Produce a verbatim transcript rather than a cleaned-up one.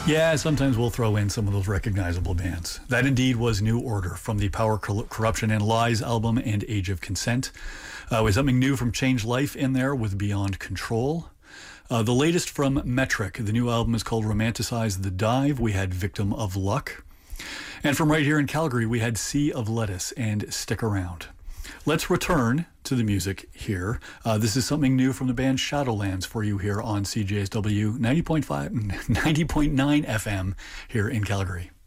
Yeah, sometimes we'll throw in some of those recognizable bands. That indeed was New Order from the Power, Corruption, and Lies album and Age of Consent. Uh, with something new from Change Life in there with Beyond Control. Uh, the latest from Metric, the new album is called Romanticize the Dive. We had Victim of Luck. And from right here in Calgary, we had Sea of Lettuce and Stick Around. Let's return to the music here. Uh, this is something new from the band Shadowlands for you here on C J S W ninety point five, ninety point nine F M here in Calgary.